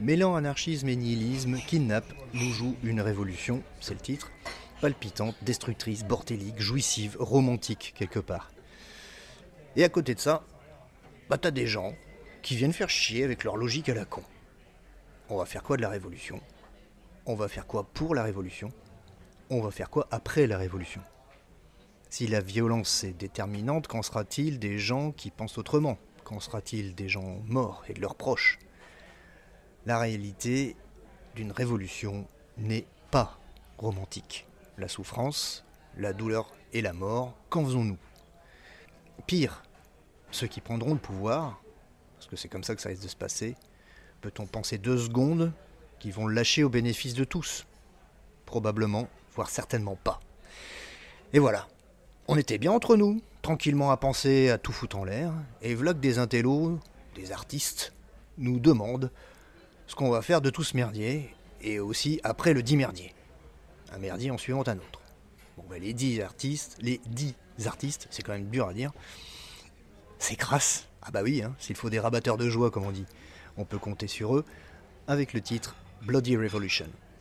Mêlant anarchisme et nihilisme, Kidnap nous joue une révolution, c'est le titre, palpitante, destructrice, bordélique, jouissive, romantique quelque part. Et à côté de ça, t'as des gens qui viennent faire chier avec leur logique à la con. On va faire quoi de la révolution ? On va faire quoi pour la révolution ? On va faire quoi après la révolution ? Si la violence est déterminante, qu'en sera-t-il des gens qui pensent autrement ? Qu'en sera-t-il des gens morts et de leurs proches ? La réalité d'une révolution n'est pas romantique. La souffrance, la douleur et la mort, qu'en faisons-nous ? Pire, ceux qui prendront le pouvoir, parce que c'est comme ça que ça risque de se passer, peut-on penser 2 secondes qu'ils vont le lâcher au bénéfice de tous ? Probablement, voire certainement pas. Et voilà, on était bien entre nous, tranquillement à penser à tout foutre en l'air, et voilà que des intellos, des artistes, nous demandent ce qu'on va faire de tout ce merdier, et aussi après le dit merdier. Un merdier en suivant un autre. Bon, les 10 artistes, c'est quand même dur à dire, c'est crasse. Ah bah oui, s'il faut des rabatteurs de joie, comme on dit, on peut compter sur eux, avec le titre Bloody Revolution.